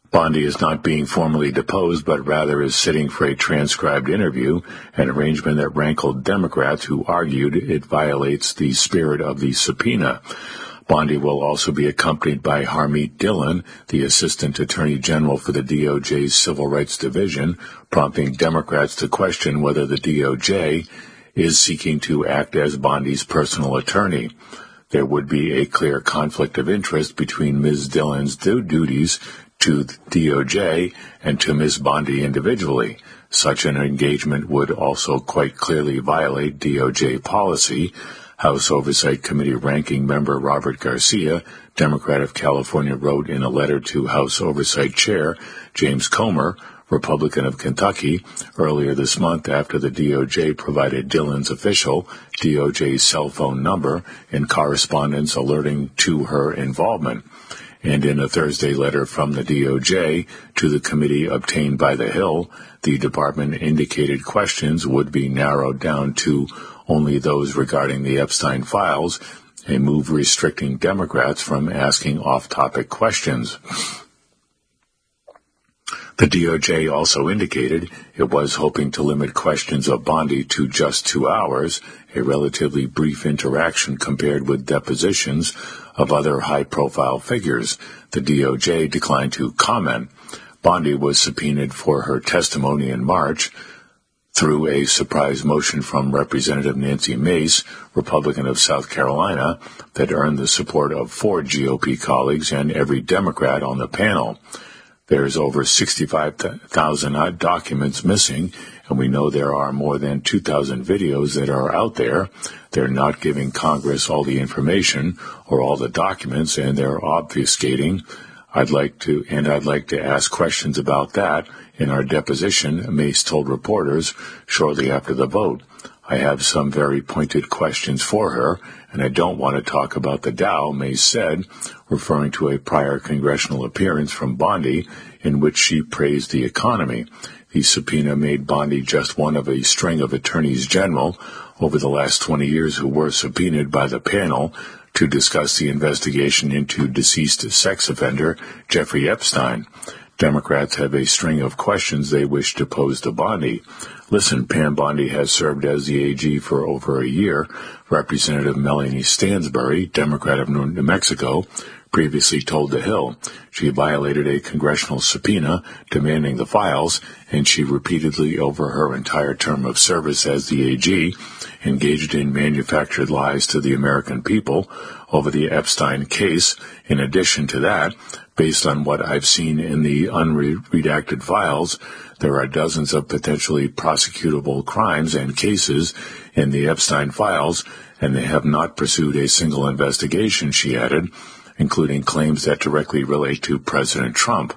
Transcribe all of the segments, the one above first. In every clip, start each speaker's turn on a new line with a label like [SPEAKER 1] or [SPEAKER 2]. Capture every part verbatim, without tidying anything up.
[SPEAKER 1] Bondi is not being formally deposed, but rather is sitting for a transcribed interview, an arrangement that rankled Democrats who argued it violates the spirit of the subpoena. Bondi will also be accompanied by Harmeet Dillon, the Assistant Attorney General for the D O J's Civil Rights Division, prompting Democrats to question whether the D O J is seeking to act as Bondi's personal attorney. There would be a clear conflict of interest between Miz Dillon's duties to the D O J and to Miz Bondi individually. Such an engagement would also quite clearly violate D O J policy. House Oversight Committee Ranking Member Robert Garcia, Democrat of California, wrote in a letter to House Oversight Chair James Comer, Republican of Kentucky, earlier this month after the D O J provided Dillon's official D O J's cell phone number in correspondence alerting to her involvement. And in a Thursday letter from the D O J to the committee obtained by The Hill, the department indicated questions would be narrowed down to only those regarding the Epstein files, a move restricting Democrats from asking off-topic questions. The D O J also indicated it was hoping to limit questions of Bondi to just two hours, a relatively brief interaction compared with depositions of other high-profile figures. The D O J declined to comment. Bondi was subpoenaed for her testimony in March through a surprise motion from Representative Nancy Mace, Republican of South Carolina, that earned the support of four G O P colleagues and every Democrat on the panel. There's over sixty-five thousand odd documents missing, and we know there are more than two thousand videos that are out there. They're not giving Congress all the information or all the documents, and they're obfuscating. I'd like to, and I'd like to ask questions about that in our deposition, Mace told reporters shortly after the vote. I have some very pointed questions for her, and I don't want to talk about the Dow, Mace said, referring to a prior congressional appearance from Bondi in which she praised the economy. The subpoena made Bondi just one of a string of attorneys general over the last twenty years who were subpoenaed by the panel to discuss the investigation into deceased sex offender Jeffrey Epstein. Democrats have a string of questions they wish to pose to Bondi. Listen, Pam Bondi has served as the A G for over a year. Representative Melanie Stansbury, Democrat of New Mexico, previously told The Hill she violated a congressional subpoena demanding the files, and she repeatedly, over her entire term of service as the A G, engaged in manufactured lies to the American people over the Epstein case. In addition to that, based on what I've seen in the unredacted files, there are dozens of potentially prosecutable crimes and cases in the Epstein files, and they have not pursued a single investigation, she added, including claims that directly relate to President Trump.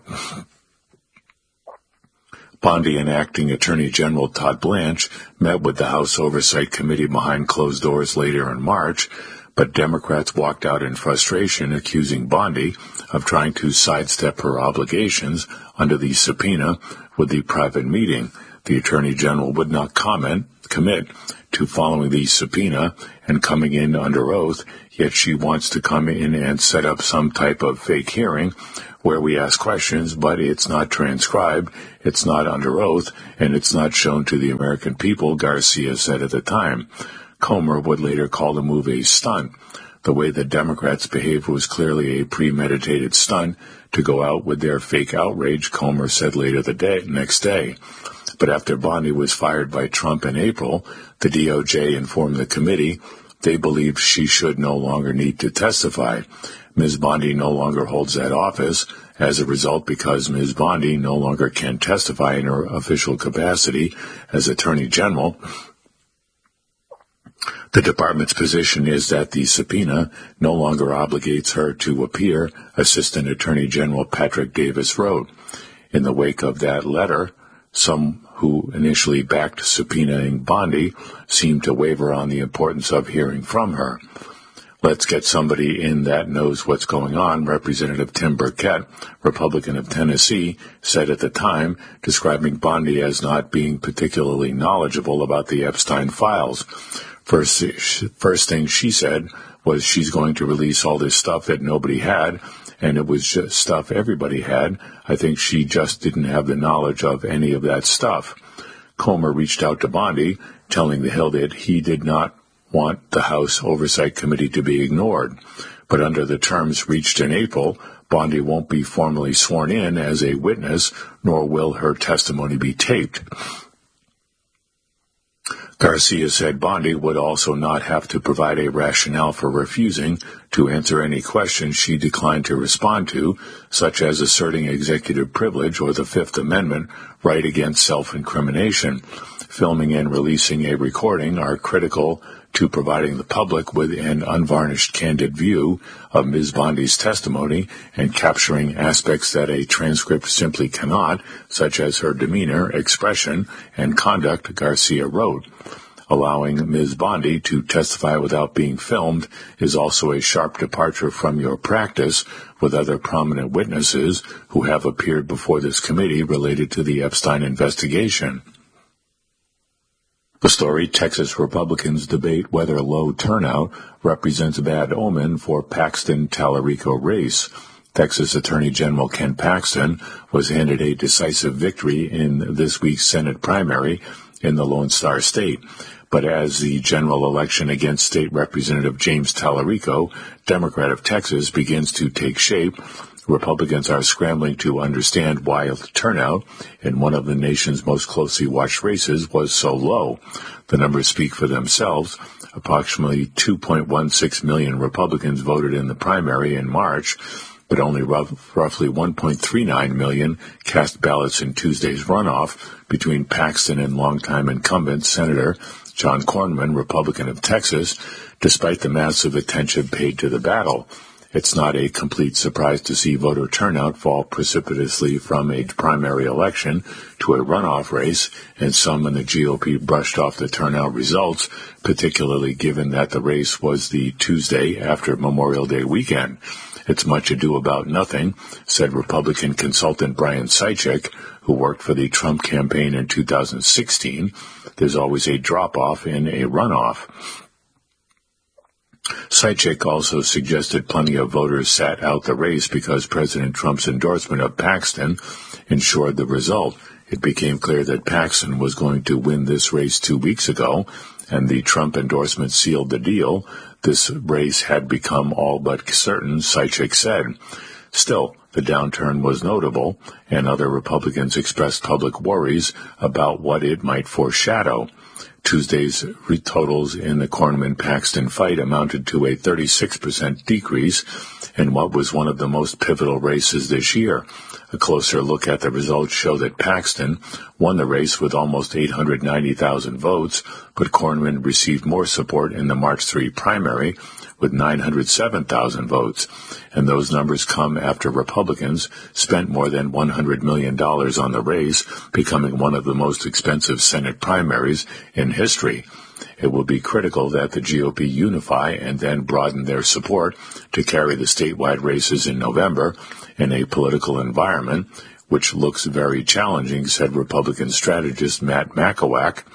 [SPEAKER 1] Bondi and Acting Attorney General Todd Blanche met with the House Oversight Committee behind closed doors later in March, but Democrats walked out in frustration, accusing Bondi of trying to sidestep her obligations under the subpoena with the private meeting. The Attorney General would not comment, commit to following the subpoena and coming in under oath, yet she wants to come in and set up some type of fake hearing where we ask questions, but it's not transcribed, it's not under oath, and it's not shown to the American people, Garcia said at the time. Comer would later call the move a stunt. The way the Democrats behaved was clearly a premeditated stunt to go out with their fake outrage, Comer said later the day, next day. But after Bondi was fired by Trump in April, the D O J informed the committee they believed she should no longer need to testify. Miz Bondi no longer holds that office. As a result, because Miz Bondi no longer can testify in her official capacity as Attorney General, the department's position is that the subpoena no longer obligates her to appear, Assistant Attorney General Patrick Davis wrote. In the wake of that letter, some who initially backed subpoenaing Bondi seemed to waver on the importance of hearing from her. Let's get somebody in that knows what's going on, Representative Tim Burkett, Republican of Tennessee, said at the time, describing Bondi as not being particularly knowledgeable about the Epstein files. First, first thing she said was she's going to release all this stuff that nobody had, and it was just stuff everybody had. I think she just didn't have the knowledge of any of that stuff. Comer reached out to Bondi, telling the Hill that he did not want the House Oversight Committee to be ignored. But under the terms reached in April, Bondi won't be formally sworn in as a witness, nor will her testimony be taped. Garcia said Bondi would also not have to provide a rationale for refusing to answer any questions she declined to respond to, such as asserting executive privilege or the Fifth Amendment right against self-incrimination. Filming and releasing a recording are critical to providing the public with an unvarnished, candid view of Miz Bondi's testimony and capturing aspects that a transcript simply cannot, such as her demeanor, expression, and conduct, Garcia wrote. Allowing Miz Bondi to testify without being filmed is also a sharp departure from your practice with other prominent witnesses who have appeared before this committee related to the Epstein investigation. The story, Texas Republicans debate whether low turnout represents a bad omen for Paxton-Tallarico race. Texas Attorney General Ken Paxton was handed a decisive victory in this week's Senate primary in the Lone Star State. But as the general election against State Representative James Tallarico, Democrat of Texas, begins to take shape, Republicans are scrambling to understand why the turnout in one of the nation's most closely watched races was so low. The numbers speak for themselves. Approximately two point one six million Republicans voted in the primary in March, but only rough, roughly one point three nine million cast ballots in Tuesday's runoff between Paxton and longtime incumbent Senator John Cornyn, Republican of Texas, despite the massive attention paid to the battle. It's not a complete surprise to see voter turnout fall precipitously from a primary election to a runoff race, and some in the G O P brushed off the turnout results, particularly given that the race was the Tuesday after Memorial Day weekend. It's much ado about nothing, said Republican consultant Brian Sychik, who worked for the Trump campaign in two thousand sixteen. There's always a drop-off in a runoff. Sychik also suggested plenty of voters sat out the race because President Trump's endorsement of Paxton ensured the result. It became clear that Paxton was going to win this race two weeks ago, and the Trump endorsement sealed the deal. This race had become all but certain, Sychik said. Still, the downturn was notable, and other Republicans expressed public worries about what it might foreshadow. Tuesday's totals in the Cornyn-Paxton fight amounted to a thirty-six percent decrease in what was one of the most pivotal races this year. A closer look at the results show that Paxton won the race with almost eight hundred ninety thousand votes, but Cornyn received more support in the March third primary with nine hundred seven thousand votes. And those numbers come after Republicans spent more than one hundred million dollars on the race, becoming one of the most expensive Senate primaries in history. It will be critical that the G O P unify and then broaden their support to carry the statewide races in November in a political environment which looks very challenging, said Republican strategist Matt Makowak,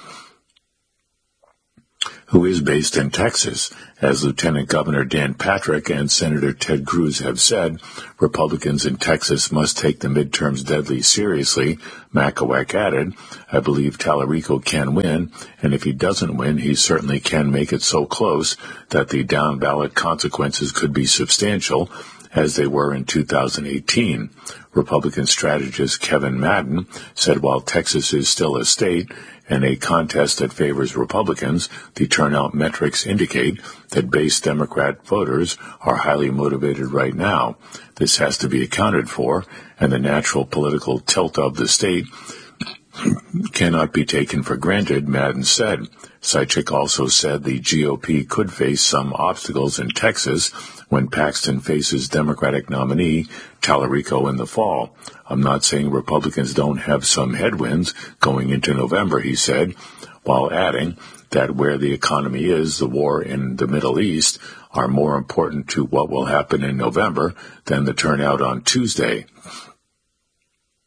[SPEAKER 1] who is based in Texas. As Lieutenant Governor Dan Patrick and Senator Ted Cruz have said, Republicans in Texas must take the midterms deadly seriously. Makowak added, I believe Tallarico can win, and if he doesn't win, he certainly can make it so close that the down-ballot consequences could be substantial, as they were in two thousand eighteen. Republican strategist Kevin Madden said while Texas is still a state and a contest that favors Republicans, the turnout metrics indicate that base Democrat voters are highly motivated right now. This has to be accounted for, and the natural political tilt of the state cannot be taken for granted, Madden said. Sychik also said the G O P could face some obstacles in Texas when Paxton faces Democratic nominee Tallarico in the fall. I'm not saying Republicans don't have some headwinds going into November, he said, while adding that where the economy is, the war in the Middle East, are more important to what will happen in November than the turnout on Tuesday.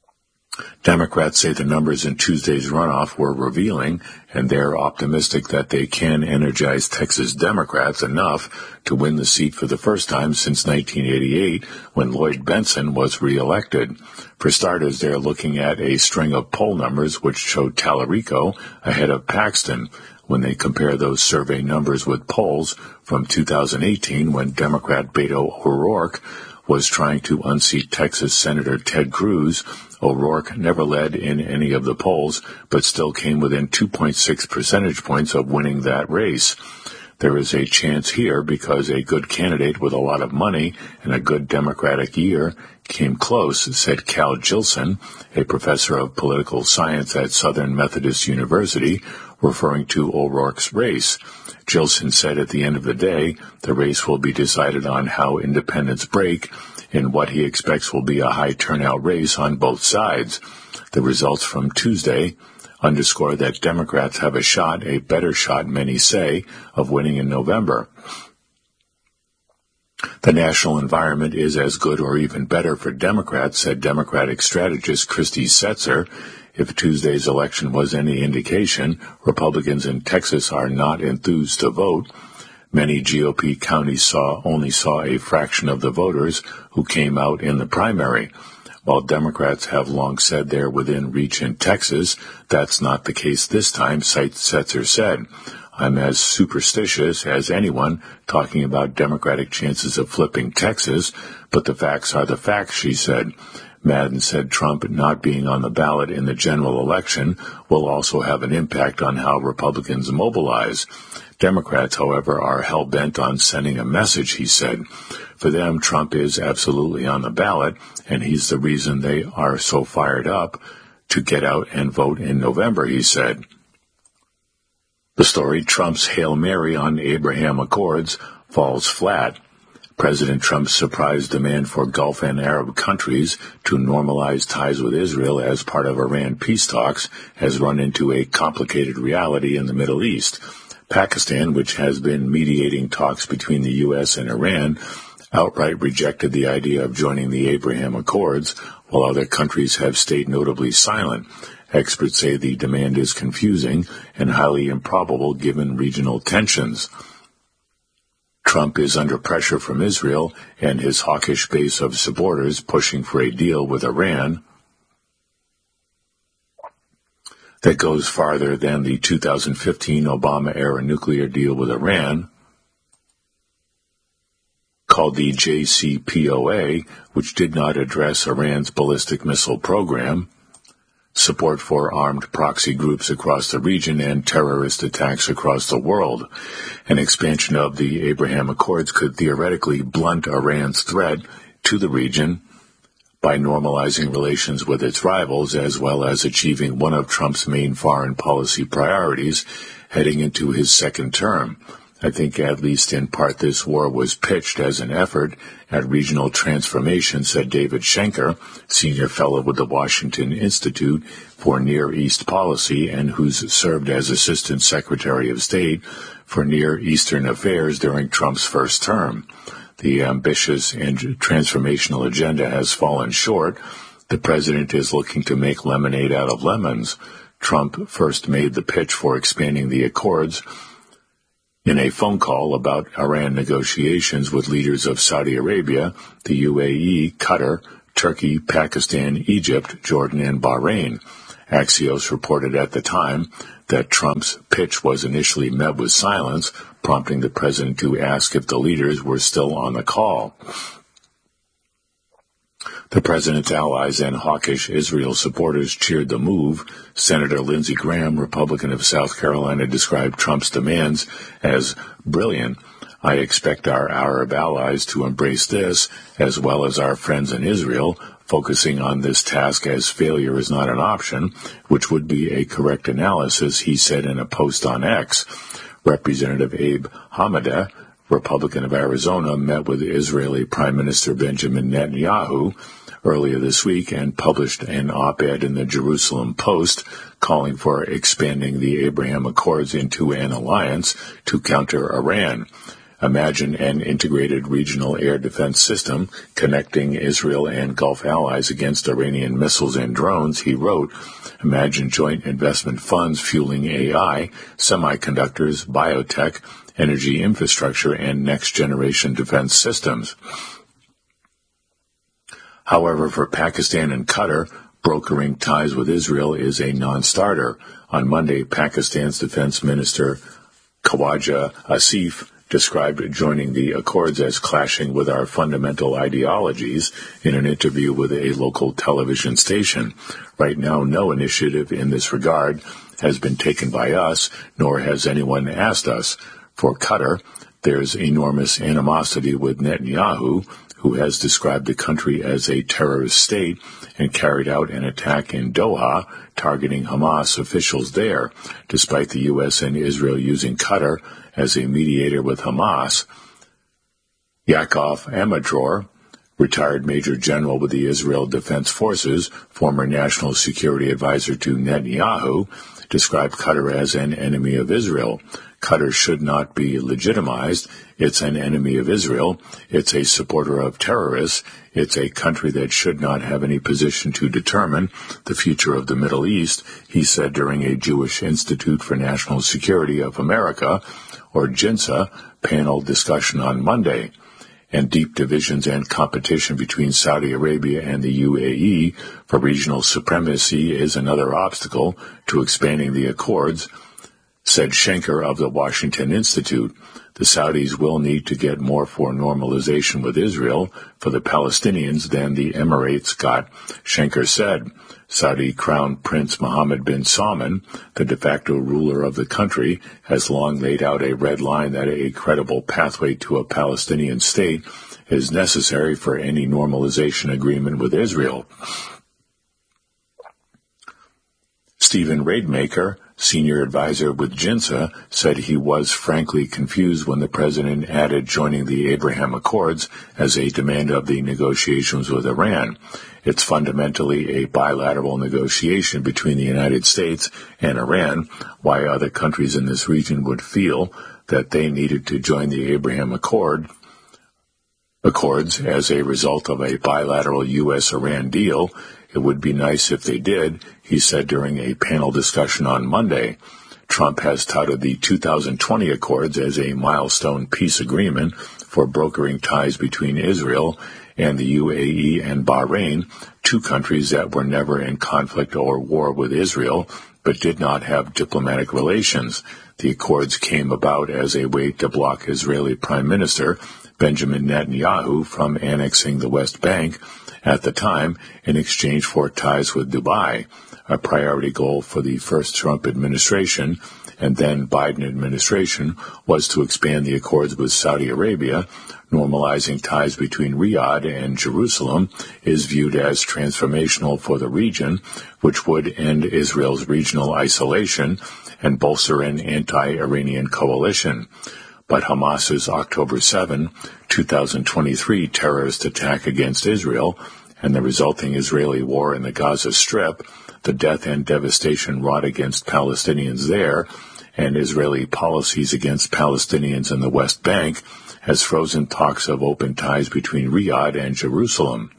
[SPEAKER 1] Democrats say the numbers in Tuesday's runoff were revealing, and they're optimistic that they can energize Texas Democrats enough to win the seat for the first time since nineteen eighty-eight, when Lloyd Bentsen was reelected. For starters, they're looking at a string of poll numbers which showed Tallarico ahead of Paxton. When they compare those survey numbers with polls from two thousand eighteen, when Democrat Beto O'Rourke was trying to unseat Texas Senator Ted Cruz, O'Rourke never led in any of the polls, but still came within two point six percentage points of winning that race. There is a chance here because a good candidate with a lot of money and a good Democratic year came close, said Cal Jilson, a professor of political science at Southern Methodist University, referring to O'Rourke's race. Jilson said at the end of the day, the race will be decided on how independents break in what he expects will be a high turnout race on both sides. The results from Tuesday underscore that Democrats have a shot, a better shot, many say, of winning in November. The national environment is as good or even better for Democrats, said Democratic strategist Christy Setzer. If Tuesday's election was any indication, Republicans in Texas are not enthused to vote. Many G O P counties saw only saw a fraction of the voters who came out in the primary. While Democrats have long said they're within reach in Texas, that's not the case this time, Setzer said. I'm as superstitious as anyone talking about Democratic chances of flipping Texas, but the facts are the facts, she said. Madden said Trump not being on the ballot in the general election will also have an impact on how Republicans mobilize. Democrats, however, are hell-bent on sending a message, he said. For them, Trump is absolutely on the ballot, and he's the reason they are so fired up to get out and vote in November, he said. The story, Trump's Hail Mary on Abraham Accords, falls flat. President Trump's surprise demand for Gulf and Arab countries to normalize ties with Israel as part of Iran peace talks has run into a complicated reality in the Middle East. Pakistan, which has been mediating talks between the U S and Iran, outright rejected the idea of joining the Abraham Accords, while other countries have stayed notably silent. Experts say the demand is confusing and highly improbable given regional tensions. Trump is under pressure from Israel and his hawkish base of supporters pushing for a deal with Iran that goes farther than the two thousand fifteen Obama-era nuclear deal with Iran, called the J C P O A, which did not address Iran's ballistic missile program, support for armed proxy groups across the region, and terrorist attacks across the world. An expansion of the Abraham Accords could theoretically blunt Iran's threat to the region by normalizing relations with its rivals, as well as achieving one of Trump's main foreign policy priorities heading into his second term. I think at least in part this war was pitched as an effort at regional transformation, said David Schenker, senior fellow with the Washington Institute for Near East Policy and who's served as Assistant Secretary of State for Near Eastern Affairs during Trump's first term. The ambitious and transformational agenda has fallen short. The president is looking to make lemonade out of lemons. Trump first made the pitch for expanding the accords in a phone call about Iran negotiations with leaders of Saudi Arabia, the U A E, Qatar, Turkey, Pakistan, Egypt, Jordan, and Bahrain. Axios reported at the time that Trump's pitch was initially met with silence, prompting the president to ask if the leaders were still on the call. The president's allies and hawkish Israel supporters cheered the move. Senator Lindsey Graham, Republican of South Carolina, described Trump's demands as brilliant. I expect our Arab allies to embrace this, as well as our friends in Israel, focusing on this task as failure is not an option, which would be a correct analysis, he said in a post on X. Representative Abe Hamadeh, Republican of Arizona, met with Israeli Prime Minister Benjamin Netanyahu earlier this week and published an op-ed in the Jerusalem Post calling for expanding the Abraham Accords into an alliance to counter Iran. Imagine an integrated regional air defense system connecting Israel and Gulf allies against Iranian missiles and drones, he wrote. Imagine joint investment funds fueling A I, semiconductors, biotech, energy infrastructure, and next-generation defense systems. However, for Pakistan and Qatar, brokering ties with Israel is a non-starter. On Monday, Pakistan's Defense Minister Khawaja Asif described joining the Accords as clashing with our fundamental ideologies in an interview with a local television station. Right now, no initiative in this regard has been taken by us, nor has anyone asked us. For Qatar, there's enormous animosity with Netanyahu, who has described the country as a terrorist state and carried out an attack in Doha targeting Hamas officials there, despite the U S and Israel using Qatar as a mediator with Hamas. Yaakov Amadror, retired Major General with the Israel Defense Forces, former National Security Advisor to Netanyahu, described Qatar as an enemy of Israel. Qatar should not be legitimized. It's an enemy of Israel. It's a supporter of terrorists. It's a country that should not have any position to determine the future of the Middle East, he said during a Jewish Institute for National Security of America, or JINSA, panel discussion on Monday. And deep divisions and competition between Saudi Arabia and the U A E for regional supremacy is another obstacle to expanding the Accords, said Schenker of the Washington Institute. The Saudis will need to get more for normalization with Israel for the Palestinians than the Emirates got, Schenker said. Saudi Crown Prince Mohammed bin Salman, the de facto ruler of the country, has long laid out a red line that a credible pathway to a Palestinian state is necessary for any normalization agreement with Israel. Stephen Rademacher, senior advisor with JINSA, said he was frankly confused when the president added joining the Abraham Accords as a demand of the negotiations with Iran. It's fundamentally a bilateral negotiation between the United States and Iran. Why other countries in this region would feel that they needed to join the Abraham Accord Accords as a result of a bilateral U S Iran deal, it would be nice if they did, he said during a panel discussion on Monday. Trump has touted the two thousand twenty Accords as a milestone peace agreement for brokering ties between Israel and the U A E and Bahrain, two countries that were never in conflict or war with Israel, but did not have diplomatic relations. The Accords came about as a way to block Israeli Prime Minister Benjamin Netanyahu from annexing the West Bank at the time in exchange for ties with Dubai, a priority goal for the first Trump administration and then Biden administration was to expand the accords with Saudi Arabia. Normalizing ties between Riyadh and Jerusalem is viewed as transformational for the region, which would end Israel's regional isolation and bolster an anti-Iranian coalition. But Hamas's October seventh, twenty twenty-three terrorist attack against Israel and the resulting Israeli war in the Gaza Strip, the death and devastation wrought against Palestinians there, and Israeli policies against Palestinians in the West Bank has frozen talks of open ties between Riyadh and Jerusalem.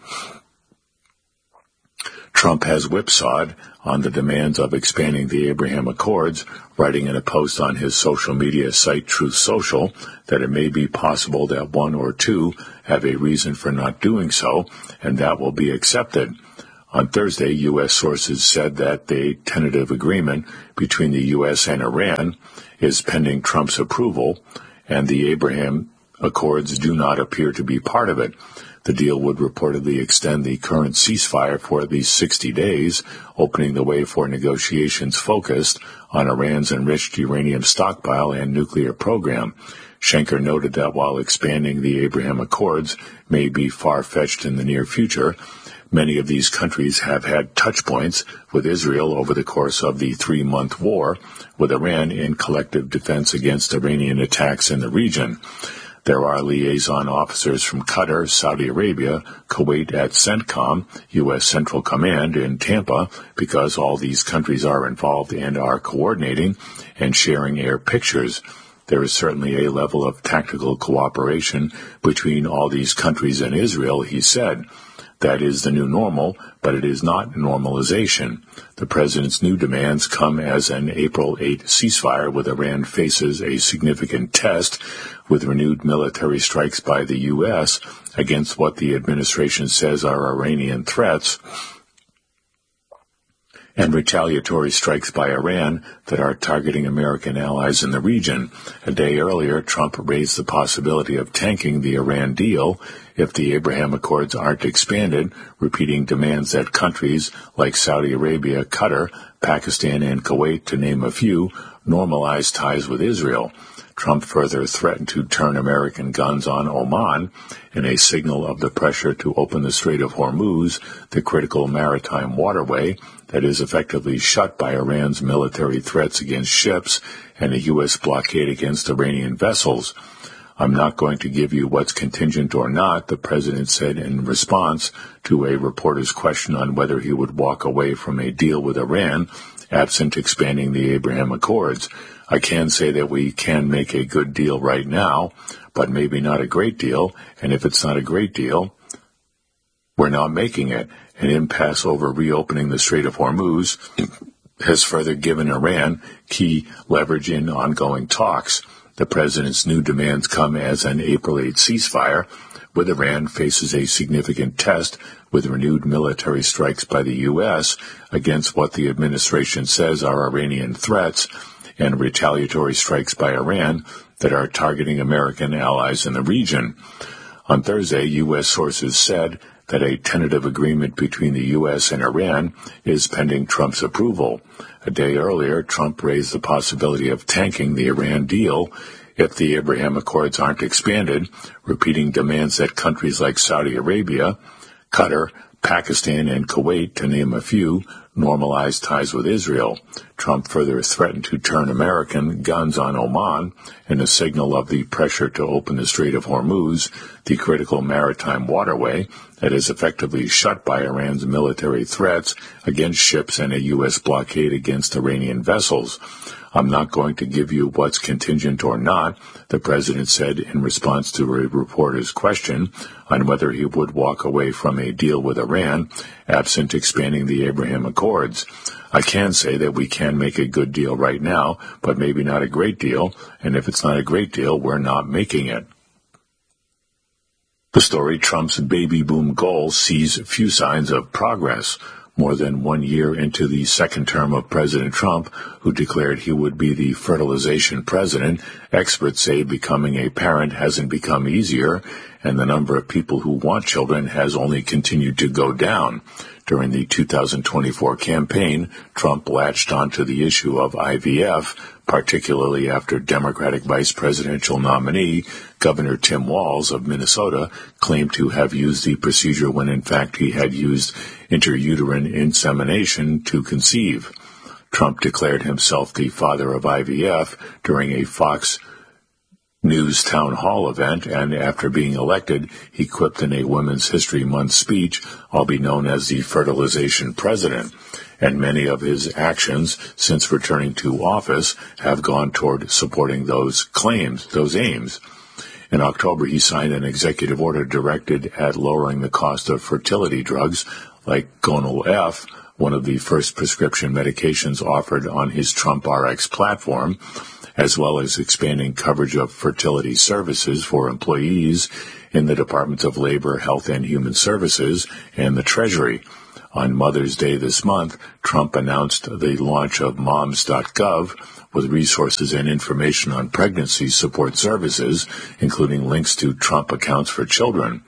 [SPEAKER 1] Trump has whipsawed on the demands of expanding the Abraham Accords, writing in a post on his social media site Truth Social that it may be possible that one or two have a reason for not doing so, and that will be accepted. On Thursday, U S sources said that the tentative agreement between the U S and Iran is pending Trump's approval, and the Abraham Accords do not appear to be part of it. The deal would reportedly extend the current ceasefire for at least sixty days, opening the way for negotiations focused on Iran's enriched uranium stockpile and nuclear program. Schenker noted that while expanding the Abraham Accords may be far-fetched in the near future, many of these countries have had touchpoints with Israel over the course of the three-month war with Iran in collective defense against Iranian attacks in the region. There are liaison officers from Qatar, Saudi Arabia, Kuwait at CENTCOM, U S Central Command in Tampa, because all these countries are involved and are coordinating and sharing air pictures. There is certainly a level of tactical cooperation between all these countries and Israel, he said. That is the new normal, but it is not normalization. The president's new demands come as an April eighth ceasefire with Iran faces a significant test with renewed military strikes by the U S against what the administration says are Iranian threats, and retaliatory strikes by Iran that are targeting American allies in the region. A day earlier, Trump raised the possibility of tanking the Iran deal if the Abraham Accords aren't expanded, repeating demands that countries like Saudi Arabia, Qatar, Pakistan, and Kuwait, to name a few, normalize ties with Israel. Trump further threatened to turn American guns on Oman in a signal of the pressure to open the Strait of Hormuz, the critical maritime waterway that is effectively shut by Iran's military threats against ships and a U S blockade against Iranian vessels. I'm not going to give you what's contingent or not, the president said in response to a reporter's question on whether he would walk away from a deal with Iran, absent expanding the Abraham Accords. I can say that we can make a good deal right now, but maybe not a great deal, and if it's not a great deal, we're not making it. An impasse over reopening the Strait of Hormuz has further given Iran key leverage in ongoing talks. The president's new demands come as an April eighth ceasefire with Iran faces a significant test with renewed military strikes by the U S against what the administration says are Iranian threats, and retaliatory strikes by Iran that are targeting American allies in the region. On Thursday, U S sources said that a tentative agreement between the U S and Iran is pending Trump's approval. A day earlier, Trump raised the possibility of tanking the Iran deal if the Abraham Accords aren't expanded, repeating demands that countries like Saudi Arabia, Qatar, Pakistan, and Kuwait, to name a few, normalize ties with Israel. Trump further threatened to turn American guns on Oman in a signal of the pressure to open the Strait of Hormuz, the critical maritime waterway that is effectively shut by Iran's military threats against ships and a U S blockade against Iranian vessels. I'm not going to give you what's contingent or not, the president said in response to a reporter's question on whether he would walk away from a deal with Iran, absent expanding the Abraham Accords. I can say that we can make a good deal right now, but maybe not a great deal, and if it's not a great deal, we're not making it. The story, Trump's baby boom goal sees few signs of progress. More than one year into the second term of President Trump, who declared he would be the fertilization president, experts say becoming a parent hasn't become easier, and the number of people who want children has only continued to go down. During the two thousand twenty-four campaign, Trump latched onto the issue of I V F, particularly after Democratic vice presidential nominee Governor Tim Walz of Minnesota claimed to have used the procedure when in fact he had used intrauterine insemination to conceive. Trump declared himself the father of I V F during a Fox News town hall event, and after being elected, he quipped in a Women's History Month speech, I'll be known as the fertilization president. And many of his actions since returning to office have gone toward supporting those claims, those aims. In October, he signed an executive order directed at lowering the cost of fertility drugs like Gonal-F, one of the first prescription medications offered on his Trump R X platform, as well as expanding coverage of fertility services for employees in the Departments of Labor, Health and Human Services and the Treasury. On Mother's Day this month, Trump announced the launch of moms dot gov with resources and information on pregnancy support services, including links to Trump accounts for children.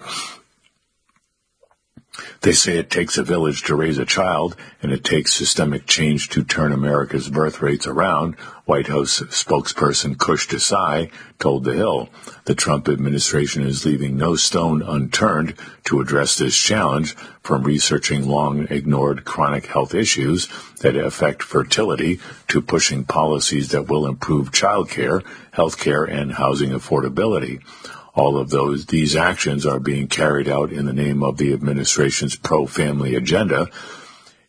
[SPEAKER 1] They say it takes a village to raise a child, and it takes systemic change to turn America's birth rates around, White House spokesperson Kush Desai told The Hill. The Trump administration is leaving no stone unturned to address this challenge, from researching long-ignored chronic health issues that affect fertility to pushing policies that will improve child care, health care, and housing affordability. All of those, these actions are being carried out in the name of the administration's pro-family agenda.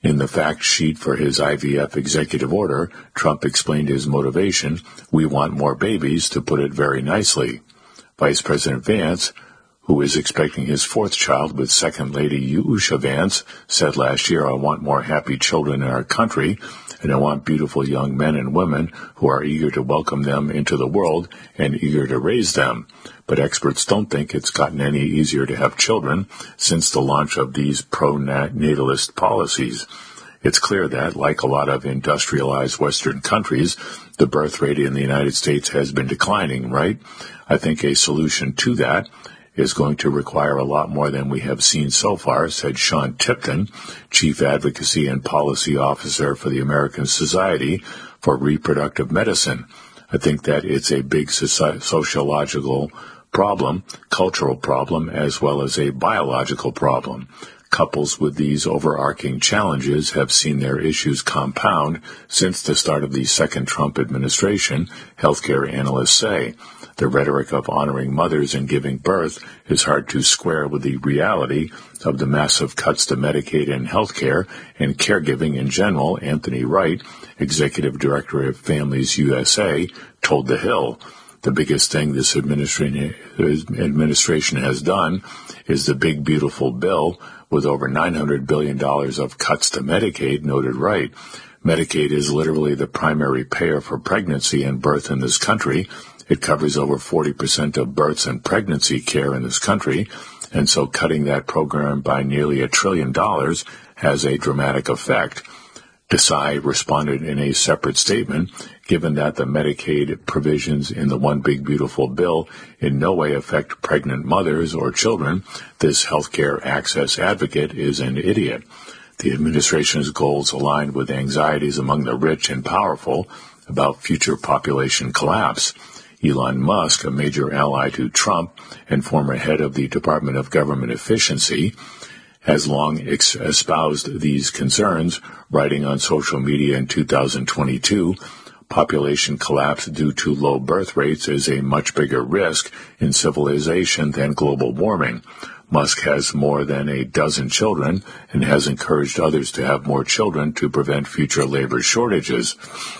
[SPEAKER 1] In the fact sheet for his I V F executive order, Trump explained his motivation: "We want more babies," to put it very nicely. Vice President Vance, who is expecting his fourth child with Second Lady Yusha Vance, said last year, "I want more happy children in our country, and I want beautiful young men and women who are eager to welcome them into the world and eager to raise them." But experts don't think it's gotten any easier to have children since the launch of these pro-natalist policies. It's clear that, like a lot of industrialized Western countries, the birth rate in the United States has been declining, right? I think a solution to that is going to require a lot more than we have seen so far, said Sean Tipton, Chief Advocacy and Policy Officer for the American Society for Reproductive Medicine. I think that it's a big soci- sociological problem, cultural problem, as well as a biological problem. Couples with these overarching challenges have seen their issues compound since the start of the second Trump administration, healthcare analysts say. The rhetoric of honoring mothers and giving birth is hard to square with the reality of the massive cuts to Medicaid and healthcare and caregiving in general, Anthony Wright, Executive Director of Families U S A, told The Hill. The biggest thing this administration administration has done is the big, beautiful bill with over nine hundred billion dollars of cuts to Medicaid, noted Wright. Medicaid is literally the primary payer for pregnancy and birth in this country. It covers over forty percent of births and pregnancy care in this country, and so cutting that program by nearly a trillion dollars has a dramatic effect. Desai responded in a separate statement, given that the Medicaid provisions in the One Big Beautiful Bill in no way affect pregnant mothers or children, this healthcare access advocate is an idiot. The administration's goals align with anxieties among the rich and powerful about future population collapse. Elon Musk, a major ally to Trump and former head of the Department of Government Efficiency, has long ex- espoused these concerns, writing on social media in two thousand twenty-two, population collapse due to low birth rates is a much bigger risk in civilization than global warming. Musk has more than a dozen children and has encouraged others to have more children to prevent future labor shortages.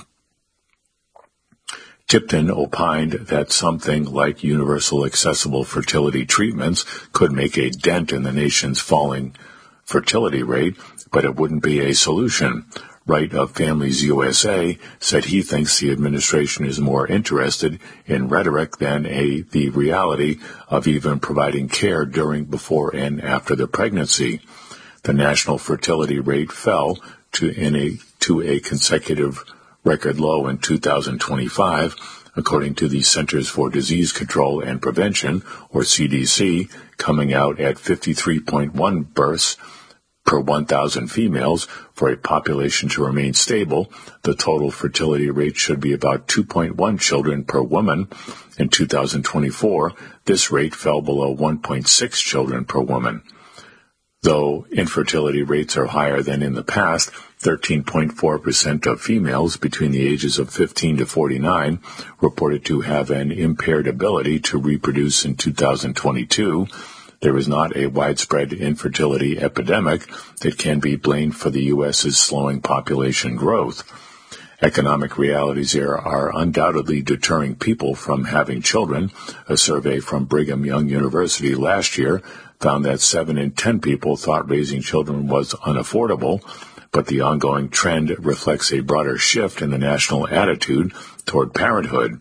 [SPEAKER 1] Tipton opined that something like universal accessible fertility treatments could make a dent in the nation's falling fertility rate, but it wouldn't be a solution. Wright of Families U S A said he thinks the administration is more interested in rhetoric than a, the reality of even providing care during, before, and after the pregnancy. The national fertility rate fell to, in a, to a consecutive record low in two thousand twenty-five, according to the Centers for Disease Control and Prevention, or C D C, coming out at fifty-three point one births per one thousand females. For a population to remain stable, the total fertility rate should be about two point one children per woman. In two thousand twenty-four, this rate fell below one point six children per woman. Though infertility rates are higher than in the past, thirteen point four percent of females between the ages of fifteen to forty-nine reported to have an impaired ability to reproduce in two thousand twenty-two. There is not a widespread infertility epidemic that can be blamed for the U S's slowing population growth. Economic realities here are undoubtedly deterring people from having children. A survey from Brigham Young University last year found that seven in ten people thought raising children was unaffordable, but the ongoing trend reflects a broader shift in the national attitude toward parenthood.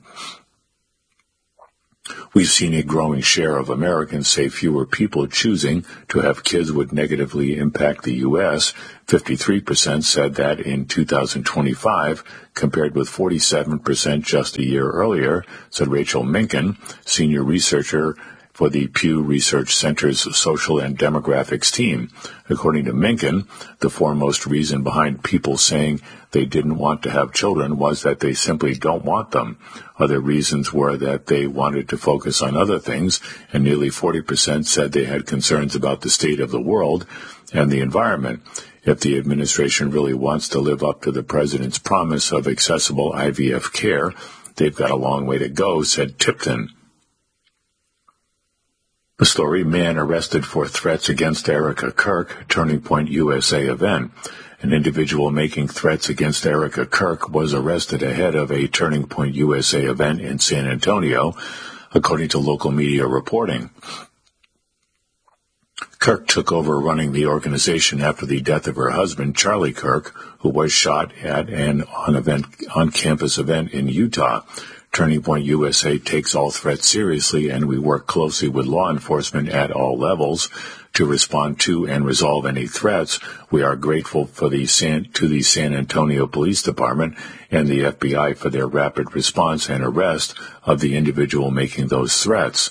[SPEAKER 1] We've seen a growing share of Americans say fewer people choosing to have kids would negatively impact the U S. fifty-three percent said that in two thousand twenty-five, compared with forty-seven percent just a year earlier, said Rachel Minkin, senior researcher for the Pew Research Center's Social and Demographics team. According to Minkin, the foremost reason behind people saying they didn't want to have children was that they simply don't want them. Other reasons were that they wanted to focus on other things, and nearly forty percent said they had concerns about the state of the world and the environment. If the administration really wants to live up to the president's promise of accessible I V F care, they've got a long way to go, said Tipton. The story, man arrested for threats against Erica Kirk, Turning Point U S A event. An individual making threats against Erica Kirk was arrested ahead of a Turning Point U S A event in San Antonio, according to local media reporting. Kirk took over running the organization after the death of her husband, Charlie Kirk, who was shot at an on-event, on-campus event in Utah. Turning Point U S A takes all threats seriously, and we work closely with law enforcement at all levels to respond to and resolve any threats. We are grateful for the San, to the San Antonio Police Department and the F B I for their rapid response and arrest of the individual making those threats,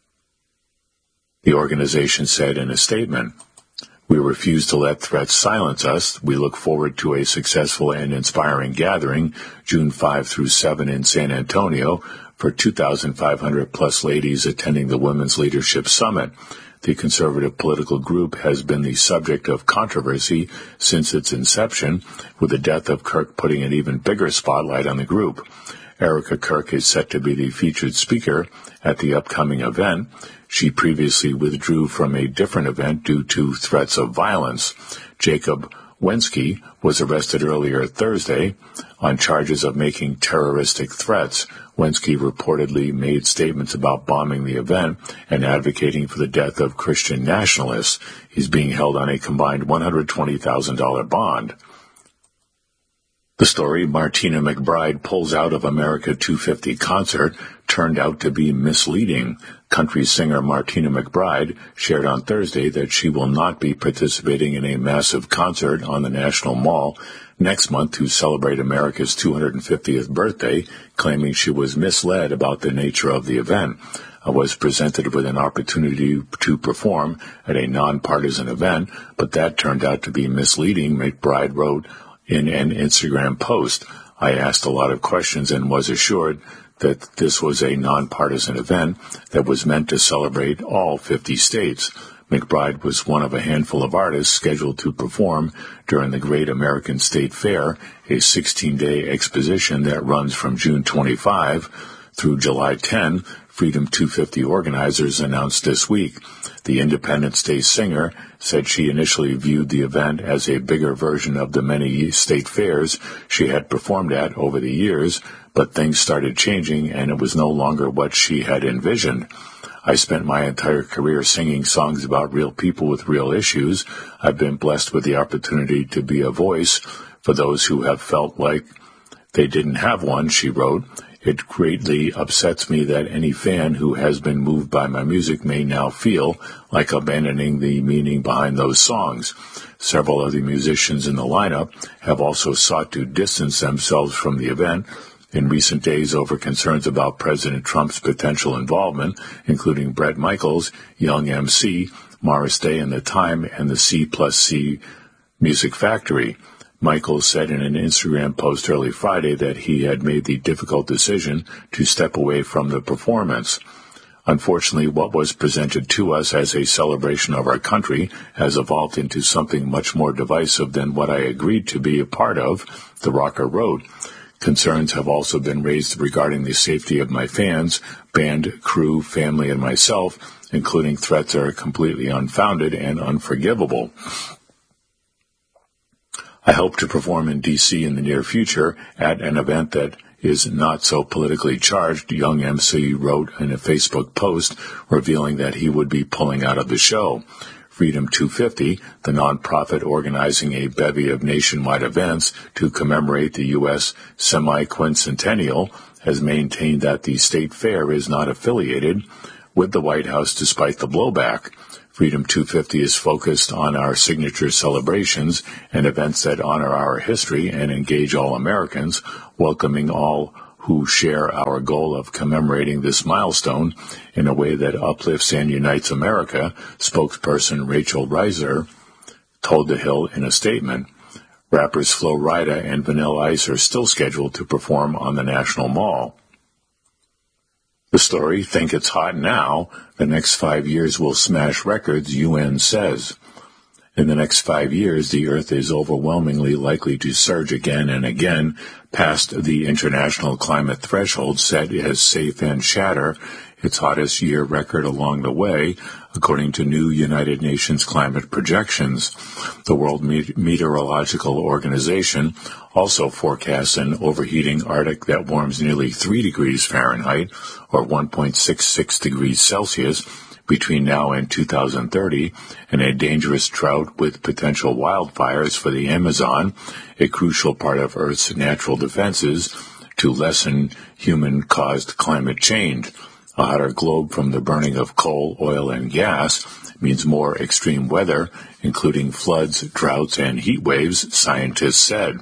[SPEAKER 1] the organization said in a statement. We refuse to let threats silence us. We look forward to a successful and inspiring gathering, June fifth through seventh in San Antonio, for two thousand five hundred plus ladies attending the Women's Leadership Summit. The conservative political group has been the subject of controversy since its inception, with the death of Kirk putting an even bigger spotlight on the group. Erica Kirk is set to be the featured speaker at the upcoming event. She previously withdrew from a different event due to threats of violence. Jacob Wensky was arrested earlier Thursday on charges of making terroristic threats. Wensky reportedly made statements about bombing the event and advocating for the death of Christian nationalists. He's being held on a combined one hundred twenty thousand dollars bond. The story, Martina McBride pulls out of America two fifty concert, turned out to be misleading. Country singer Martina McBride shared on Thursday that she will not be participating in a massive concert on the National Mall next month to celebrate America's two hundred fiftieth birthday, claiming she was misled about the nature of the event. I was presented with an opportunity to perform at a nonpartisan event, but that turned out to be misleading, McBride wrote in an Instagram post. I asked a lot of questions and was assured that this was a nonpartisan event that was meant to celebrate all fifty states. McBride was one of a handful of artists scheduled to perform during the Great American State Fair, a sixteen-day exposition that runs from June twenty-fifth through July tenth, Freedom two fifty organizers announced this week. The Independence Day singer said she initially viewed the event as a bigger version of the many state fairs she had performed at over the years, but things started changing and it was no longer what she had envisioned. I spent my entire career singing songs about real people with real issues. I've been blessed with the opportunity to be a voice for those who have felt like they didn't have one, she wrote. It greatly upsets me that any fan who has been moved by my music may now feel like abandoning the meaning behind those songs. Several of the musicians in the lineup have also sought to distance themselves from the event in recent days over concerns about President Trump's potential involvement, including Bret Michaels, Young M C, Morris Day and the Time, and the C plus C Music Factory. Michaels said in an Instagram post early Friday that he had made the difficult decision to step away from the performance. Unfortunately, what was presented to us as a celebration of our country has evolved into something much more divisive than what I agreed to be a part of, the rocker wrote. Concerns have also been raised regarding the safety of my fans, band, crew, family, and myself, including threats that are completely unfounded and unforgivable. I hope to perform in D C in the near future at an event that is not so politically charged, Young M C wrote in a Facebook post revealing that he would be pulling out of the show. Freedom two fifty, the nonprofit organizing a bevy of nationwide events to commemorate the U S semi-quincentennial, has maintained that the state fair is not affiliated with the White House despite the blowback. Freedom two fifty is focused on our signature celebrations and events that honor our history and engage all Americans, welcoming all who share our goal of commemorating this milestone in a way that uplifts and unites America, spokesperson Rachel Reiser told The Hill in a statement. Rappers Flo Rida and Vanilla Ice are still scheduled to perform on the National Mall. The story, Think It's Hot Now, the next five years will smash records, U N says. In the next five years, the Earth is overwhelmingly likely to surge again and again past the international climate threshold set as safe and shatter its hottest year record along the way, according to new United Nations climate projections. The World Meteorological Organization also forecasts an overheating Arctic that warms nearly three degrees Fahrenheit, or one point six six degrees Celsius, between now and two thousand thirty, and a dangerous drought with potential wildfires for the Amazon, a crucial part of Earth's natural defenses to lessen human-caused climate change. A hotter globe from the burning of coal, oil, and gas means more extreme weather, including floods, droughts, and heat waves, scientists said.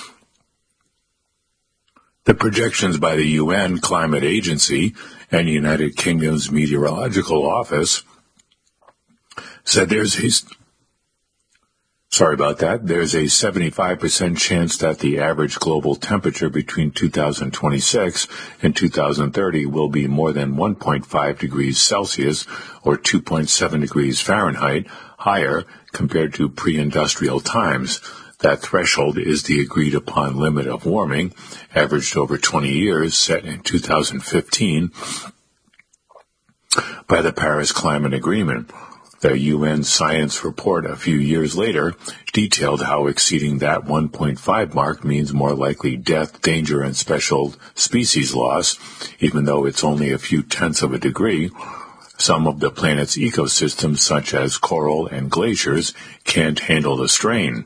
[SPEAKER 1] The projections by the U N Climate Agency and United Kingdom's Meteorological Office said there's a, sorry about that, there's a seventy-five percent chance that the average global temperature between two thousand twenty-six and two thousand thirty will be more than one point five degrees Celsius, or two point seven degrees Fahrenheit, higher compared to pre-industrial times. That threshold is the agreed-upon limit of warming, averaged over twenty years, set in two thousand fifteen by the Paris Climate Agreement. The U N science report a few years later detailed how exceeding that one point five mark means more likely death, danger, and special species loss, even though it's only a few tenths of a degree. Some of the planet's ecosystems, such as coral and glaciers, can't handle the strain.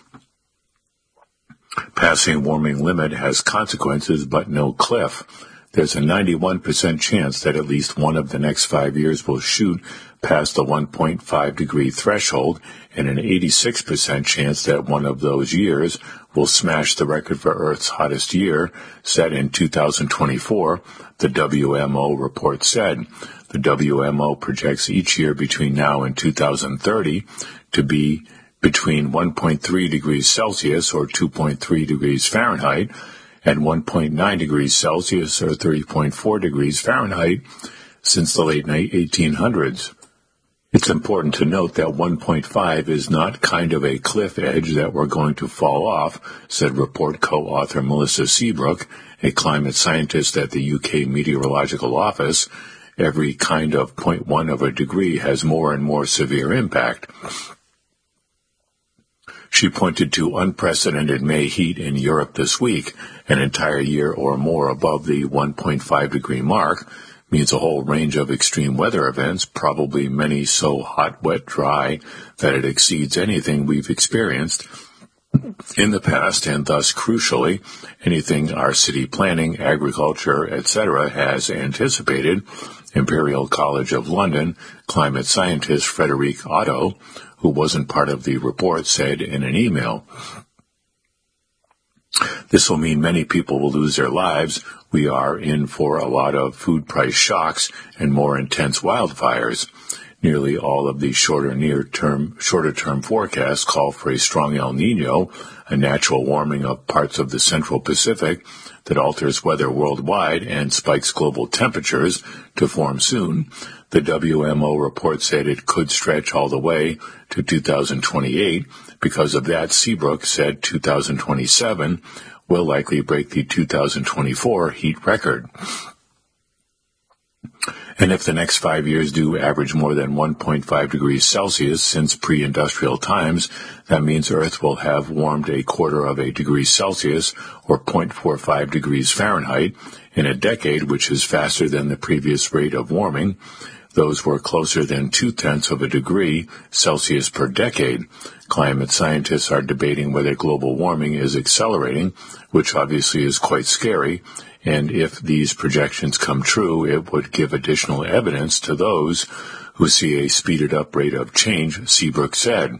[SPEAKER 1] Passing warming limit has consequences, but no cliff. There's a ninety-one percent chance that at least one of the next five years will shoot past the one point five degree threshold, and an eighty-six percent chance that one of those years will smash the record for Earth's hottest year, set in two thousand twenty-four, the W M O report said. The W M O projects each year between now and two thousand thirty to be between one point three degrees Celsius, or two point three degrees Fahrenheit, and one point nine degrees Celsius, or three point four degrees Fahrenheit, since the late eighteen hundreds. It's important to note that one point five is not kind of a cliff edge that we're going to fall off, said report co-author Melissa Seabrook, a climate scientist at the U K Meteorological Office. Every kind of zero point one of a degree has more and more severe impact. She pointed to unprecedented May heat in Europe this week. An entire year or more above the one point five degree mark means a whole range of extreme weather events, probably many so hot, wet, dry that it exceeds anything we've experienced in the past, and thus, crucially, anything our city planning, agriculture, et cetera has anticipated. Imperial College of London climate scientist Frederique Otto, who wasn't part of the report, said in an email, "This will mean many people will lose their lives. We are in for a lot of food price shocks and more intense wildfires. Nearly all of the shorter near-term, shorter-term forecasts call for a strong El Niño, a natural warming of parts of the central Pacific that alters weather worldwide and spikes global temperatures to form soon. The W M O report said it could stretch all the way to two thousand twenty-eight. Because of that, Seabrook said two thousand twenty-seven will likely break the two thousand twenty-four heat record. And if the next five years do average more than one point five degrees Celsius since pre-industrial times, that means Earth will have warmed a quarter of a degree Celsius, or zero point four five degrees Fahrenheit, in a decade, which is faster than the previous rate of warming. Those were closer than two-tenths of a degree Celsius per decade. Climate scientists are debating whether global warming is accelerating, which obviously is quite scary, and if these projections come true, it would give additional evidence to those who see a speeded-up rate of change, Seabrook said.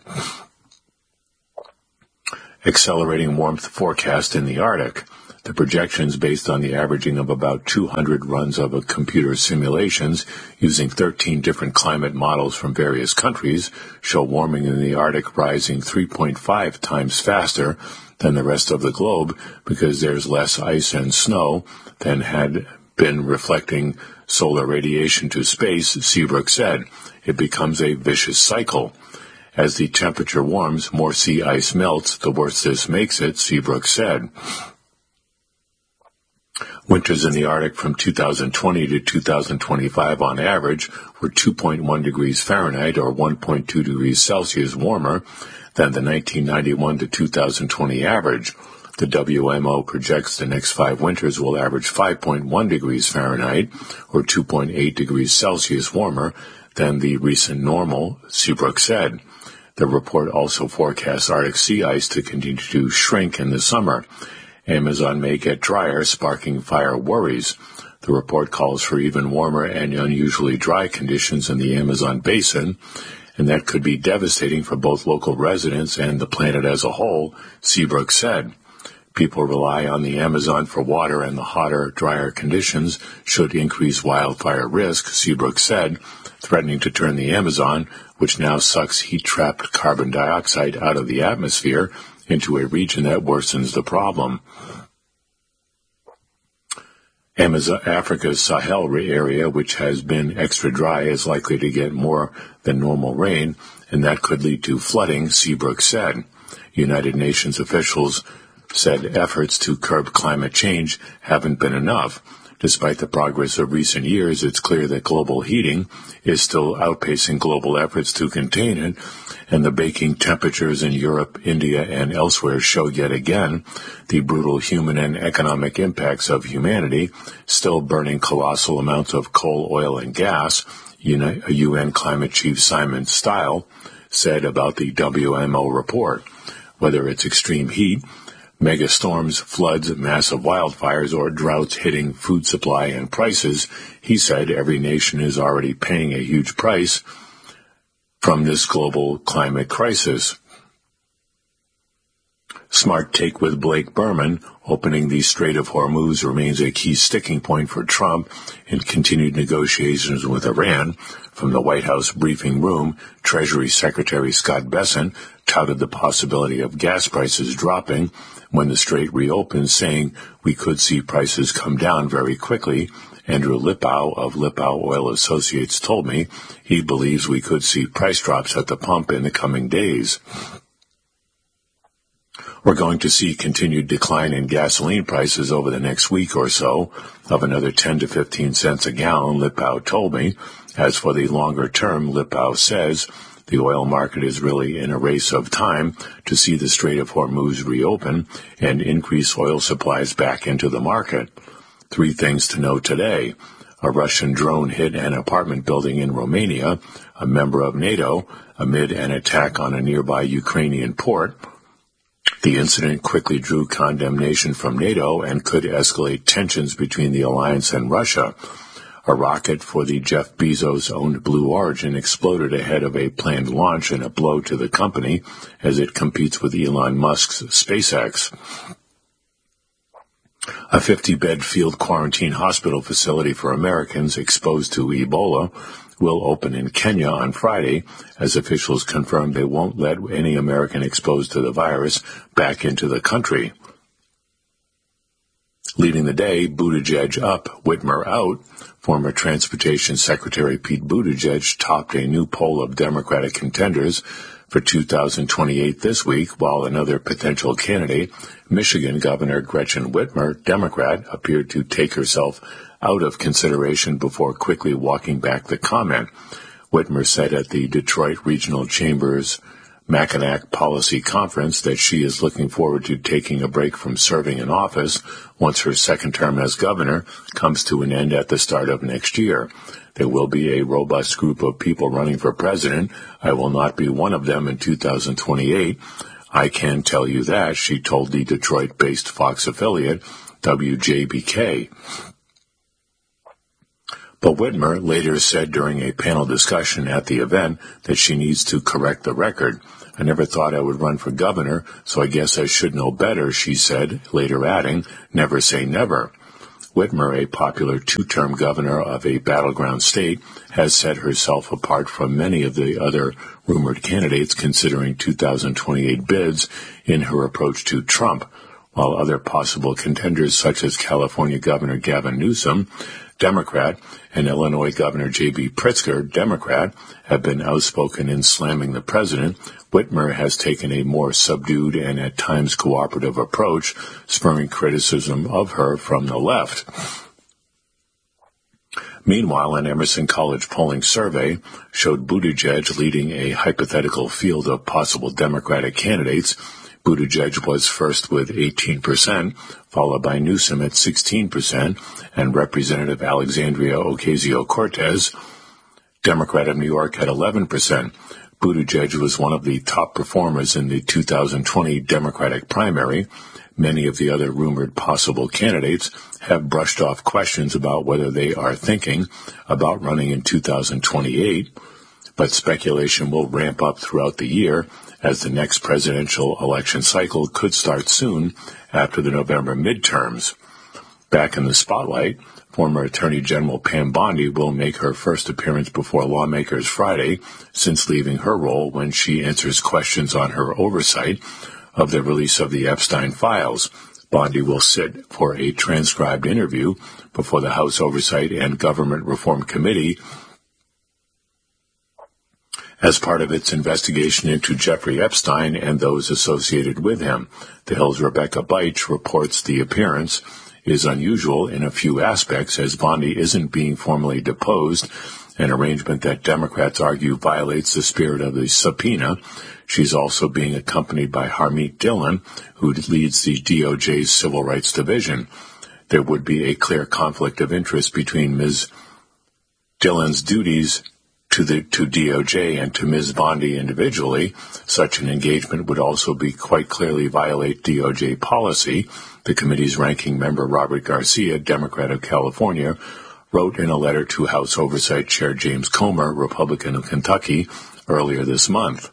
[SPEAKER 1] Accelerating warmth forecast in the Arctic. The projections, based on the averaging of about two hundred runs of a computer simulations using thirteen different climate models from various countries, show warming in the Arctic rising three point five times faster than the rest of the globe because there's less ice and snow than had been reflecting solar radiation to space, Seabrook said. It becomes a vicious cycle. As the temperature warms, more sea ice melts, the worse this makes it, Seabrook said. Winters in the Arctic from two thousand twenty to two thousand twenty-five on average were two point one degrees Fahrenheit or one point two degrees Celsius warmer than the nineteen ninety-one to two thousand twenty average. The W M O projects the next five winters will average five point one degrees Fahrenheit or two point eight degrees Celsius warmer than the recent normal, Seabrook said. The report also forecasts Arctic sea ice to continue to shrink in the summer. Amazon may get drier, sparking fire worries. The report calls for even warmer and unusually dry conditions in the Amazon basin, and that could be devastating for both local residents and the planet as a whole, Seabrook said. People rely on the Amazon for water, and the hotter, drier conditions should increase wildfire risk, Seabrook said, threatening to turn the Amazon, which now sucks heat-trapped carbon dioxide out of the atmosphere, into a region that worsens the problem. Amazon, Africa's Sahel area, which has been extra dry, is likely to get more than normal rain, and that could lead to flooding, Seabrook said. United Nations officials said efforts to curb climate change haven't been enough. Despite the progress of recent years, it's clear that global heating is still outpacing global efforts to contain it, and the baking temperatures in Europe, India, and elsewhere show yet again the brutal human and economic impacts of humanity, still burning colossal amounts of coal, oil, and gas, U N Climate Chief Simon Stiell said about the W M O report. Whether it's extreme heat, mega storms, floods, massive wildfires, or droughts hitting food supply and prices, he said every nation is already paying a huge price from this global climate crisis. Smart take with Blake Berman. Opening the Strait of Hormuz remains a key sticking point for Trump in continued negotiations with Iran. From the White House briefing room, Treasury Secretary Scott Bessent touted the possibility of gas prices dropping when the strait reopens, saying we could see prices come down very quickly. Andrew Lipow of Lipow Oil Associates told me he believes we could see price drops at the pump in the coming days. We're going to see continued decline in gasoline prices over the next week or so of another ten to fifteen cents a gallon, Lipow told me. As for the longer term, Lipow says the oil market is really in a race of time to see the Strait of Hormuz reopen and increase oil supplies back into the market. Three things to know today. A Russian drone hit an apartment building in Romania, a member of NATO, amid an attack on a nearby Ukrainian port. The incident quickly drew condemnation from NATO and could escalate tensions between the alliance and Russia. A rocket for the Jeff Bezos-owned Blue Origin exploded ahead of a planned launch in a blow to the company as it competes with Elon Musk's SpaceX. A fifty-bed field quarantine hospital facility for Americans exposed to Ebola will open in Kenya on Friday, as officials confirmed they won't let any American exposed to the virus back into the country. Leading the day, Buttigieg up, Whitmer out. Former Transportation Secretary Pete Buttigieg topped a new poll of Democratic contenders for two thousand twenty-eight this week, while another potential candidate, Michigan Governor Gretchen Whitmer, Democrat, appeared to take herself out of consideration before quickly walking back the comment. Whitmer said at the Detroit Regional Chamber's Mackinac Policy Conference that she is looking forward to taking a break from serving in office once her second term as governor comes to an end at the start of next year. There will be a robust group of people running for president. I will not be one of them in two thousand twenty-eight. I can tell you that, she told the Detroit-based Fox affiliate W J B K. But Whitmer later said during a panel discussion at the event that she needs to correct the record. I never thought I would run for governor, so I guess I should know better, she said, later adding, never say never. Whitmer, a popular two-term governor of a battleground state, has set herself apart from many of the other rumored candidates considering two thousand twenty-eight bids in her approach to Trump, while other possible contenders such as California Governor Gavin Newsom, Democrat, and Illinois Governor J B Pritzker, Democrat, have been outspoken in slamming the president, Whitmer has taken a more subdued and at times cooperative approach, spurring criticism of her from the left. Meanwhile, an Emerson College polling survey showed Buttigieg leading a hypothetical field of possible Democratic candidates. Buttigieg was first with eighteen percent, followed by Newsom at sixteen percent, and Representative Alexandria Ocasio-Cortez, Democrat of New York, at eleven percent. Buttigieg was one of the top performers in the two thousand twenty Democratic primary. Many of the other rumored possible candidates have brushed off questions about whether they are thinking about running in two thousand twenty-eight, but speculation will ramp up throughout the year as the next presidential election cycle could start soon after the November midterms. Back in the spotlight, former Attorney General Pam Bondi will make her first appearance before lawmakers Friday since leaving her role when she answers questions on her oversight of the release of the Epstein files. Bondi will sit for a transcribed interview before the House Oversight and Government Reform Committee as part of its investigation into Jeffrey Epstein and those associated with him. The Hill's Rebecca Beich reports the appearance is unusual in a few aspects, as Bondi isn't being formally deposed, an arrangement that Democrats argue violates the spirit of the subpoena. She's also being accompanied by Harmeet Dillon, who leads the D O J's Civil Rights Division. There would be a clear conflict of interest between Miz Dillon's duties to the to D O J and to Miz Bondi individually. Such an engagement would also be quite clearly violate D O J policy. The committee's ranking member, Robert Garcia, Democrat of California, wrote in a letter to House Oversight Chair James Comer, Republican of Kentucky, earlier this month.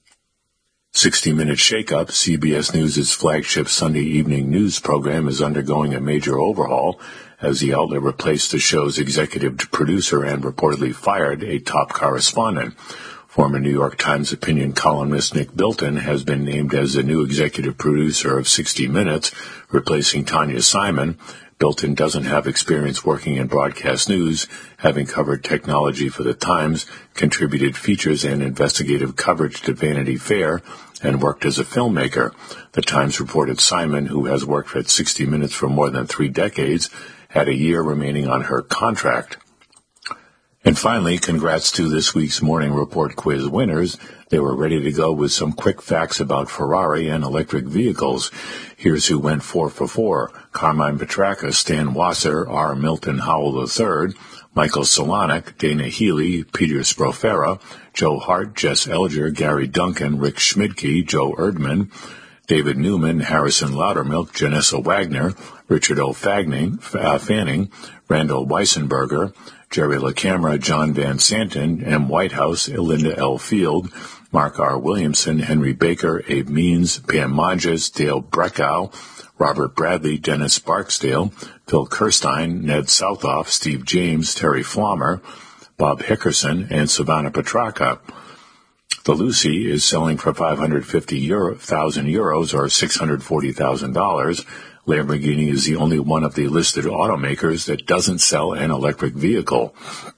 [SPEAKER 1] sixty minute Shakeup, C B S News' flagship Sunday evening news program, is undergoing a major overhaul as the outlet replaced the show's executive producer and reportedly fired a top correspondent. Former New York Times opinion columnist Nick Bilton has been named as the new executive producer of sixty minutes, replacing Tanya Simon. Bilton doesn't have experience working in broadcast news, having covered technology for the Times, contributed features and investigative coverage to Vanity Fair, and worked as a filmmaker. The Times reported Simon, who has worked at sixty minutes for more than three decades, had a year remaining on her contract. And finally, congrats to this week's Morning Report quiz winners. They were ready to go with some quick facts about Ferrari and electric vehicles. Here's who went four for four. Carmine Petracca, Stan Wasser, R. Milton Howell the third, Michael Solonic, Dana Healy, Peter Sprofera, Joe Hart, Jess Elger, Gary Duncan, Rick Schmidtke, Joe Erdman, David Newman, Harrison Loudermilk, Janessa Wagner, Richard O. Fagning, uh, Fanning, Randall Weissenberger, Jerry LaCamera, John Van Santen, M. Whitehouse, Linda L. Field, Mark R. Williamson, Henry Baker, Abe Means, Pam Modges, Dale Breckow, Robert Bradley, Dennis Barksdale, Phil Kirstein, Ned Southoff, Steve James, Terry Flommer, Bob Hickerson, and Savannah Petracca. The Lucy is selling for five hundred fifty thousand euros or six hundred forty thousand dollars. Lamborghini is the only one of the listed automakers that doesn't sell an electric vehicle.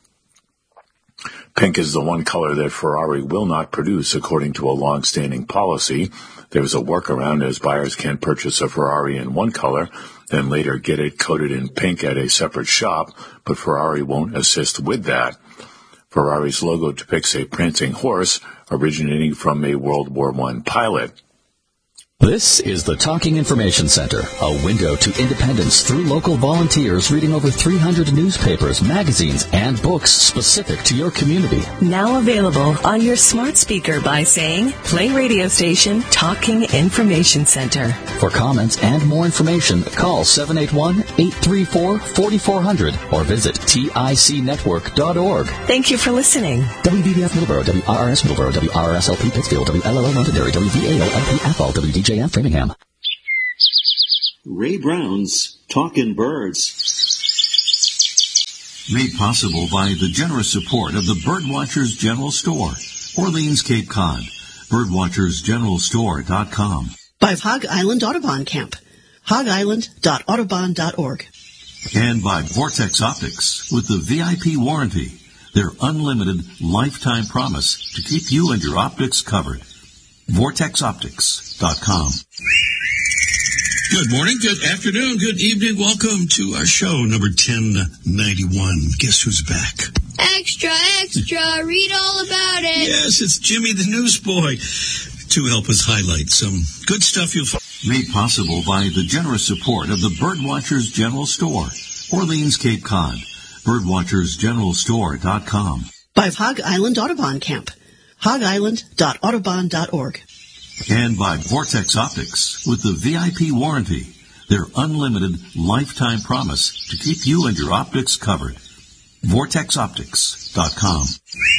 [SPEAKER 1] Pink is the one color that Ferrari will not produce, according to a long-standing policy. There's a workaround, as buyers can purchase a Ferrari in one color, then later get it coated in pink at a separate shop, but Ferrari won't assist with that. Ferrari's logo depicts a prancing horse originating from a World War One pilot.
[SPEAKER 2] This is the Talking Information Center, a window to independence through local volunteers reading over three hundred newspapers, magazines, and books specific to your community.
[SPEAKER 3] Now available on your smart speaker by saying, play radio station Talking Information Center.
[SPEAKER 2] For comments and more information, call seven eight one, eight three four, four four zero zero or visit tic network dot org.
[SPEAKER 3] Thank you for listening.
[SPEAKER 2] W B D F Middleborough, W R R S Middleborough, W R R S L P Pittsfield, W L L O Londonderry, W V A O L P Athol, W D J F Framingham.
[SPEAKER 4] Ray Brown's Talkin' Birds. Made possible by the generous support of the Birdwatchers General Store, Orleans, Cape Cod. birdwatchers general store dot com.
[SPEAKER 5] By Hog Island Audubon Camp. hog island dot audubon dot org.
[SPEAKER 4] And by Vortex Optics with the V I P warranty, their unlimited lifetime promise to keep you and your optics covered. vortex optics dot com.
[SPEAKER 5] Good morning, good afternoon, good evening. Welcome to our show, number ten ninety-one. Guess who's back?
[SPEAKER 6] Extra, extra, read all about it.
[SPEAKER 5] Yes, it's Jimmy the Newsboy to help us highlight some good stuff you'll find.
[SPEAKER 4] Made possible by the generous support of the Birdwatchers General Store, Orleans, Cape Cod. bird watchers general store dot com.
[SPEAKER 7] By Hog Island Audubon Camp, hog island dot audubon dot org.
[SPEAKER 4] And by Vortex Optics with the V I P warranty, their unlimited lifetime promise to keep you and your optics covered. vortex optics dot com.